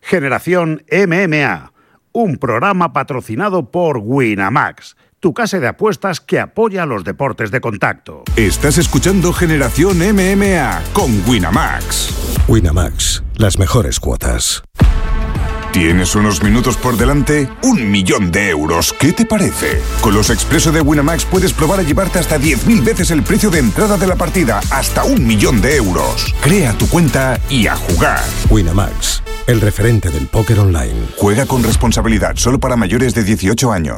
Generación MMA, un programa patrocinado por Winamax, tu casa de apuestas que apoya a los deportes de contacto. Estás escuchando Generación MMA con Winamax. Winamax, las mejores cuotas. ¿Tienes unos minutos por delante? 1 millón de euros. ¿Qué te parece? Con los Expreso de Winamax puedes probar a llevarte hasta 10.000 veces el precio de entrada de la partida. Hasta 1 millón de euros. Crea tu cuenta y a jugar. Winamax, el referente del póker online. Juega con responsabilidad, solo para mayores de 18 años.